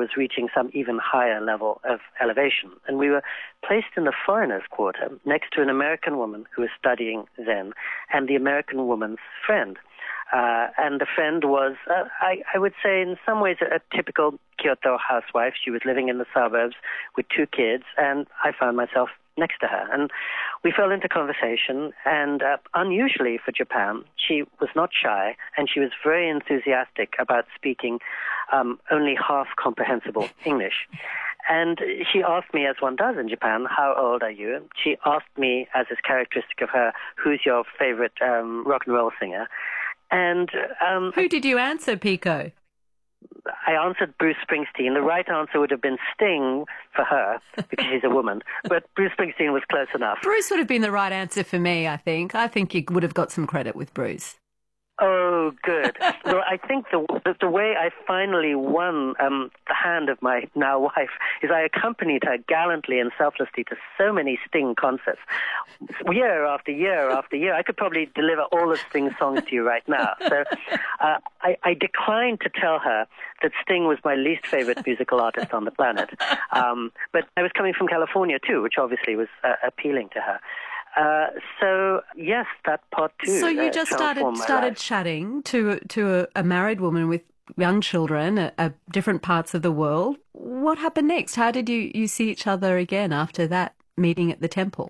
was reaching some even higher level of elevation. And we were placed in the foreigners' quarter next to an American woman who was studying Zen and the American woman's friend. And the friend was, I would say, in some ways a typical Kyoto housewife. She was living in the suburbs with 2 kids, and I found myself next to her. And we fell into conversation, and unusually for Japan, she was not shy, and she was very enthusiastic about speaking only half comprehensible English. And she asked me, as one does in Japan, how old are you? She asked me, as is characteristic of her, who's your favorite rock and roll singer? And who did you answer, Pico? I answered Bruce Springsteen. The right answer would have been Sting for her, because she's a woman. But Bruce Springsteen was close enough. Bruce would have been the right answer for me, I think. I think you would have got some credit with Bruce. Oh, good. Well, I think the way I finally won the hand of my now wife is I accompanied her gallantly and selflessly to so many Sting concerts, year after year after year. I could probably deliver all of Sting's songs to you right now. So I declined to tell her that Sting was my least favorite musical artist on the planet. But I was coming from California, too, which obviously was appealing to her. So yes, that part too. So you just started chatting to a married woman with young children at different parts of the world. What happened next? How did you see each other again after that meeting at the temple?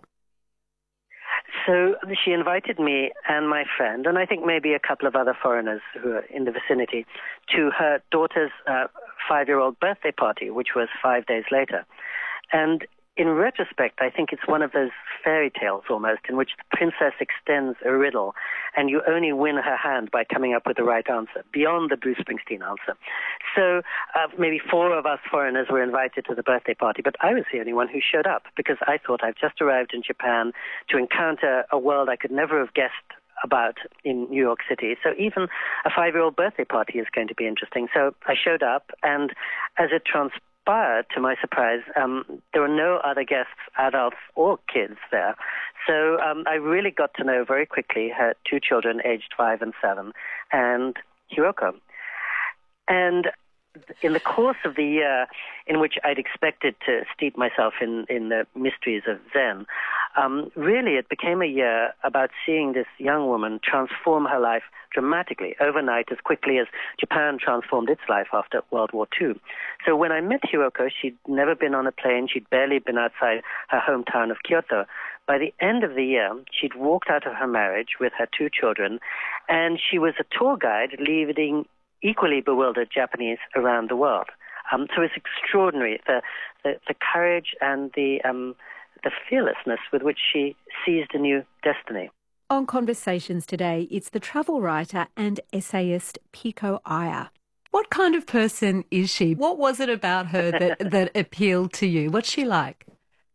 So she invited me and my friend, and I think maybe a couple of other foreigners who are in the vicinity, to her daughter's 5-year-old birthday party, which was 5 days later. And in retrospect, I think it's one of those fairy tales almost in which the princess extends a riddle and you only win her hand by coming up with the right answer, beyond the Bruce Springsteen answer. So maybe 4 of us foreigners were invited to the birthday party, but I was the only one who showed up because I thought I've just arrived in Japan to encounter a world I could never have guessed about in New York City. So even a 5-year-old birthday party is going to be interesting. So I showed up, and as it transpired, to my surprise, there were no other guests, adults or kids there. So I really got to know very quickly her 2 children, aged 5 and 7, and Hiroko. And in the course of the year in which I'd expected to steep myself in the mysteries of Zen, really it became a year about seeing this young woman transform her life dramatically, overnight, as quickly as Japan transformed its life after World War II. So when I met Hiroko, she'd never been on a plane, she'd barely been outside her hometown of Kyoto. By the end of the year, she'd walked out of her marriage with her 2 children, and she was a tour guide leading equally bewildered Japanese around the world. So it's extraordinary, the courage and the fearlessness with which she seized a new destiny. On Conversations today, it's the travel writer and essayist Pico Iyer. What kind of person is she? What was it about her that appealed to you? What's she like?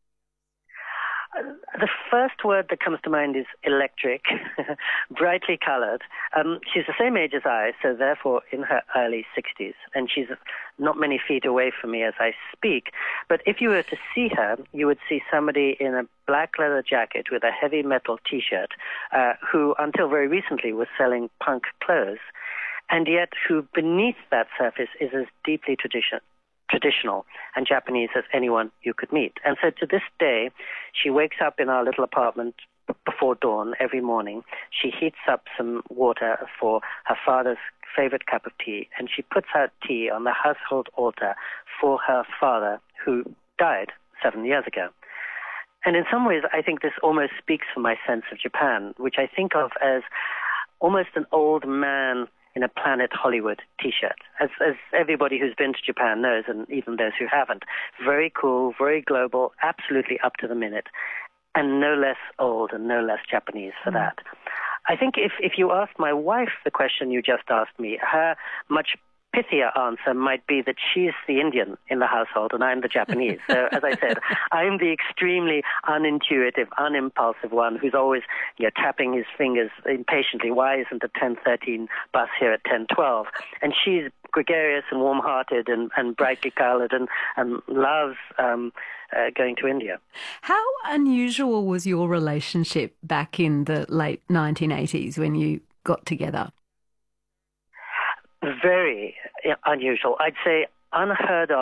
The first word that comes to mind is electric, brightly colored. She's the same age as I, so therefore in her early 60s, and she's not many feet away from me as I speak. But if you were to see her, you would see somebody in a black leather jacket with a heavy metal T-shirt who until very recently was selling punk clothes, and yet who beneath that surface is as deeply traditional and Japanese as anyone you could meet. And so to this day, she wakes up in our little apartment before dawn every morning. She heats up some water for her father's favorite cup of tea, and she puts out tea on the household altar for her father, who died 7 years ago. And in some ways, I think this almost speaks for my sense of Japan, which I think of as almost an old man in a Planet Hollywood T-shirt. As everybody who's been to Japan knows, and even those who haven't, very cool, very global, absolutely up to the minute, and no less old and no less Japanese for that. I think if you asked my wife the question you just asked me, her much pithier answer might be that she's the Indian in the household and I'm the Japanese. So, as I said, I'm the extremely unintuitive, unimpulsive one who's always tapping his fingers impatiently. Why isn't the 10:13 bus here at 10:12? And she's gregarious and warm-hearted and brightly colored and loves going to India. How unusual was your relationship back in the late 1980s when you got together? Very unusual. I'd say unheard of.